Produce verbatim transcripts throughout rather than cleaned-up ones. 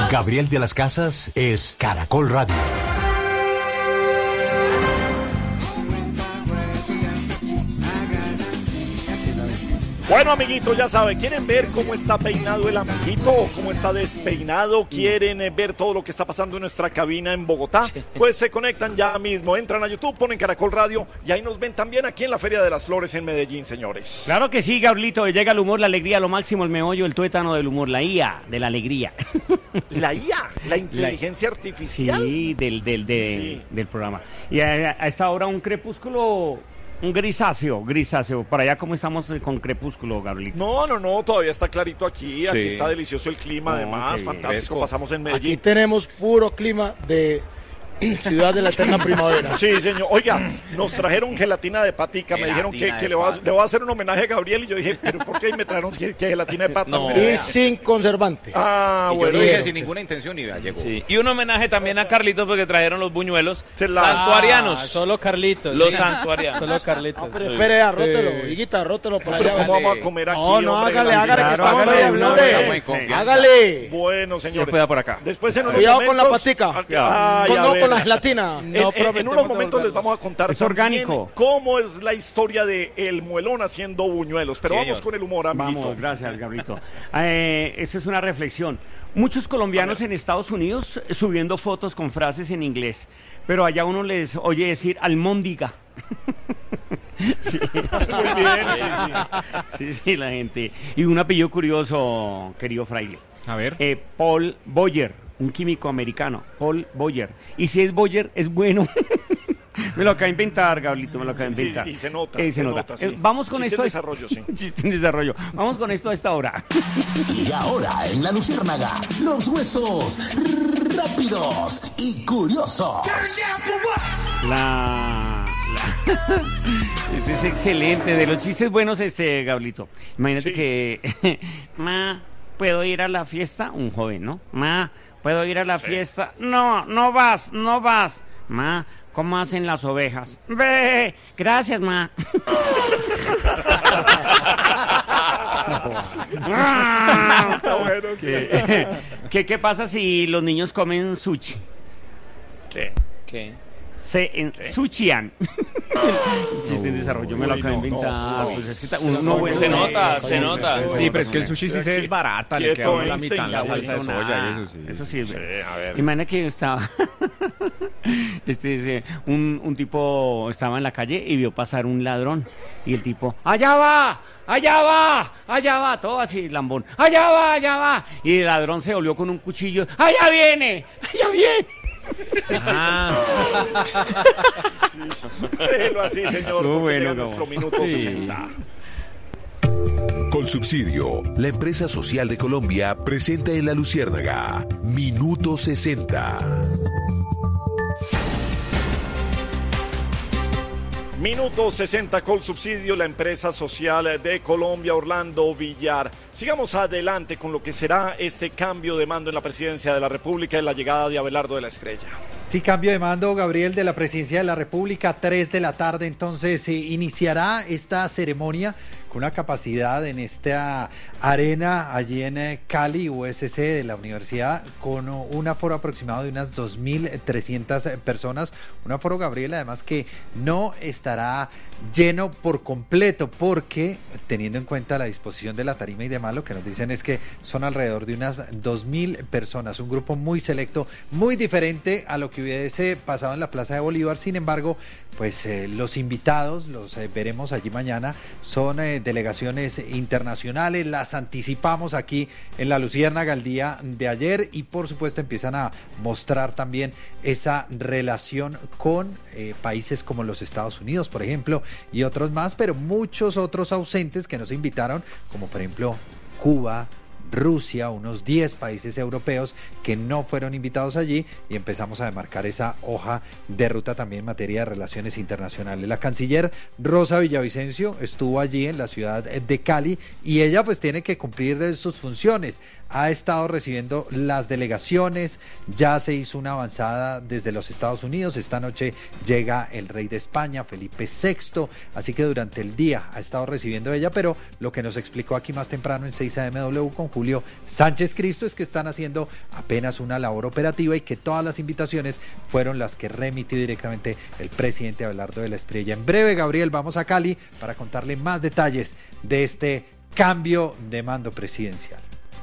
Gabriel de las Casas es Caracol Radio. Bueno, amiguito, ya sabe, ¿quieren ver cómo está peinado el amiguito o cómo está despeinado? ¿Quieren eh, ver todo lo que está pasando en nuestra cabina en Bogotá? Pues se conectan ya mismo, entran a YouTube, ponen Caracol Radio y ahí nos ven también aquí en la Feria de las Flores en Medellín, señores. Claro que sí, Gablito, llega el humor, la alegría, lo máximo, el meollo, el tuétano del humor, la I A de la alegría. ¿La I A? ¿La inteligencia la... artificial? Sí, del, del, de, sí. del programa. Y a, a esta hora un crepúsculo... Un grisáceo, grisáceo. Por allá, ¿cómo estamos con crepúsculo, Gabrielito? No, no, no, todavía está clarito aquí. Sí. Aquí está delicioso el clima, oh, además, fantástico. Fresco. Pasamos en Medellín. Aquí tenemos puro clima de ciudad de la eterna primavera. Sí, señor. Oiga, nos trajeron gelatina de patica. Me dijeron que, que le, voy a, le voy a hacer un homenaje a Gabriel. Y yo dije, ¿pero por qué me trajeron que, que gelatina de pata? No. Y sin conservantes. Ah, y bueno. Yo dije sin ninguna intención y ya llegó. Sí. Y un homenaje también a Carlitos porque trajeron los buñuelos la... santuarianos. Ah, solo Carlitos. Los sí. santuarianos. Solo Carlitos. No, pero espere, arrótelo, sí. Higuita, arrótelo por allá. ¿Cómo vamos a comer aquí? No, no, hombre, hágale, hágale, que estamos hágale, hágale, hágale. Hágale. Bueno, señores. Se por acá. Después en unos Cuidado momentos, con la patica. Ay, con, no con la gelatina. No, en, en, en unos momentos les vamos a contar es orgánico. Cómo es la historia de el muelón haciendo buñuelos. Pero sí, vamos señor. Con el humor, amiguito. Vamos, gracias, Gabrito. Eh, esa es una reflexión. Muchos colombianos en Estados Unidos subiendo fotos con frases en inglés, pero allá uno les oye decir almóndiga. Sí. Muy bien, sí, sí. Sí, sí, la gente. Y un apellido curioso, querido fraile. A ver. Eh, Paul Boyer, un químico americano. Paul Boyer. Y si es Boyer, es bueno. Me lo acaba de inventar, Gablito, me lo acaba de inventar. Sí, y se nota. Eh, se, se nota. nota sí. eh, vamos con Chiste esto. En desarrollo, sí. Chiste en desarrollo. Vamos con esto a esta hora. Y ahora en La Luciérnaga, los huesos rápidos y curiosos. La... la... Este es excelente. De los chistes buenos, este, Gablito. Imagínate sí. que... Ma, ¿puedo ir a la fiesta? Un joven, ¿no? Ma, ¿puedo ir a la sí. fiesta? No, no vas, no vas. Ma, ¿cómo hacen las ovejas? Ve, gracias, ma. Está bueno, sí. ¿Qué, ¿Qué pasa si los niños comen sushi? ¿Qué? ¿Qué? Se ensucian. Chiste en desarrollo, me lo acabo de inventar. No, no, pues es que uno no bueno, se nota, se nota. Sí, pero es que el sushi sí se desbarata, le queda la mitad en la salsa de soya, eso sí. Eso sí, sí, a ver. Imagina que yo estaba este, un, un tipo estaba en la calle y vio pasar un ladrón y el tipo, allá va, allá va, allá va, todo así lambón, allá va, allá va, y el ladrón se volvió con un cuchillo, allá viene, allá viene. Ah. Sí. Déjelo así, señor. Muy bueno, nuestro minuto sí. sesenta. Colsubsidio, la empresa social de Colombia, presenta en La Luciérnaga Minuto sesenta. Minuto sesenta, Colsubsidio, la empresa social de Colombia, Orlando Villar. Sigamos adelante con lo que será este cambio de mando en la presidencia de la República y la llegada de Abelardo de la Estrella. Sí, cambio de mando, Gabriel, de la presidencia de la República, tres de la tarde, entonces se eh, iniciará esta ceremonia con una capacidad en esta arena allí en eh, Cali, U S C de la universidad, con uh, un aforo aproximado de unas dos mil trescientas personas, un aforo, Gabriel, además que no estará lleno por completo, porque teniendo en cuenta la disposición de la tarima y demás, lo que nos dicen es que son alrededor de unas dos mil personas, un grupo muy selecto, muy diferente a lo que hubiese pasado en la Plaza de Bolívar. Sin embargo, pues eh, los invitados, los eh, veremos allí mañana, son eh, delegaciones internacionales, las anticipamos aquí en La Luciérnaga el día de ayer y por supuesto empiezan a mostrar también esa relación con eh, países como los Estados Unidos, por ejemplo, y otros más, pero muchos otros ausentes que nos invitaron, como por ejemplo Cuba, Rusia, unos diez países europeos que no fueron invitados allí, y empezamos a demarcar esa hoja de ruta también en materia de relaciones internacionales. La canciller Rosa Villavicencio estuvo allí en la ciudad de Cali y ella pues tiene que cumplir sus funciones. Ha estado recibiendo las delegaciones, ya se hizo una avanzada desde los Estados Unidos, esta noche llega el rey de España, Felipe sexto, así que durante el día ha estado recibiendo ella, pero lo que nos explicó aquí más temprano en seis A M W con Julio Sánchez Cristo, es que están haciendo apenas una labor operativa y que todas las invitaciones fueron las que remitió directamente el presidente Abelardo de la Espriella. En breve, Gabriel, vamos a Cali para contarle más detalles de este cambio de mando presidencial.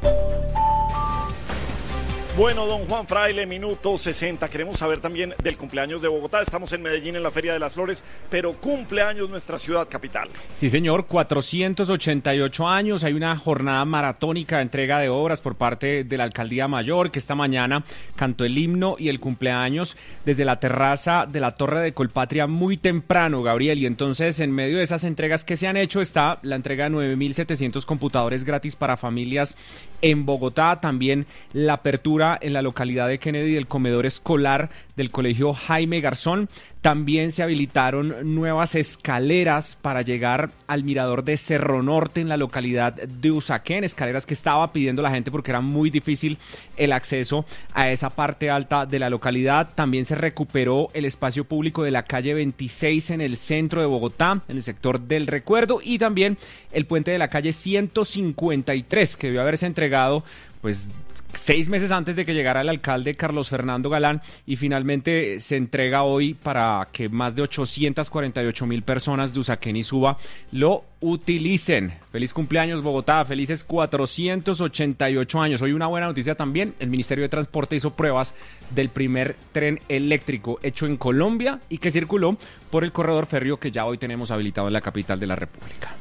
Bueno, don Juan Fraile, minuto sesenta. Queremos saber también del cumpleaños de Bogotá. Estamos en Medellín en la Feria de las Flores, pero cumpleaños nuestra ciudad capital. Sí, señor, cuatrocientos ochenta y ocho años. Hay una jornada maratónica de entrega de obras por parte de la Alcaldía Mayor, que esta mañana cantó el himno y el cumpleaños desde la terraza de la Torre de Colpatria muy temprano, Gabriel. Y entonces, en medio de esas entregas que se han hecho, está la entrega de nueve mil setecientos computadores gratis para familias en Bogotá. También la apertura en la localidad de Kennedy del comedor escolar del colegio Jaime Garzón. También se habilitaron nuevas escaleras para llegar al mirador de Cerro Norte en la localidad de Usaquén, escaleras que estaba pidiendo la gente porque era muy difícil el acceso a esa parte alta de la localidad. También se recuperó el espacio público de la calle veintiséis en el centro de Bogotá, en el sector del Recuerdo, y también el puente de la calle ciento cincuenta y tres, que debió haberse entregado pues seis meses antes de que llegara el alcalde Carlos Fernando Galán, y finalmente se entrega hoy para que más de ochocientas cuarenta y ocho mil personas de Usaquén y Suba lo utilicen. Feliz cumpleaños, Bogotá, felices cuatrocientos ochenta y ocho años. Hoy una buena noticia también: el Ministerio de Transporte hizo pruebas del primer tren eléctrico hecho en Colombia y que circuló por el corredor férreo que ya hoy tenemos habilitado en la capital de la República.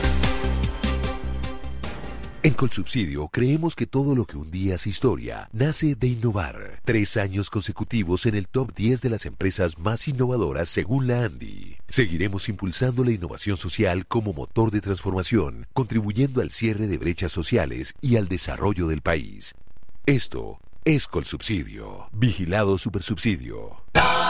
En Colsubsidio creemos que todo lo que un día es historia nace de innovar. Tres años consecutivos en el top diez de las empresas más innovadoras según la ANDI. Seguiremos impulsando la innovación social como motor de transformación, contribuyendo al cierre de brechas sociales y al desarrollo del país. Esto es Colsubsidio. Vigilado Supersubsidio.